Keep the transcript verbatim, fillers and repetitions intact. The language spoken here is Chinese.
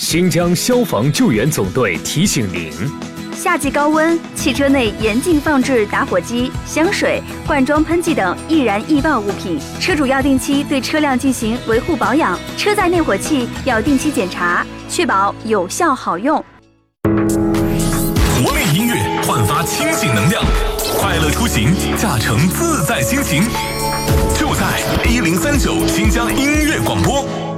新疆消防救援总队提醒您： 夏季高温，汽车内严禁放置打火机、香水、罐装喷剂等易燃易爆物品。车主要定期对车辆进行维护保养，车载灭火器要定期检查，确保有效好用。 活力音乐焕发清醒能量，快乐出行，驾乘自在心情，就在一零三九新疆音乐广播。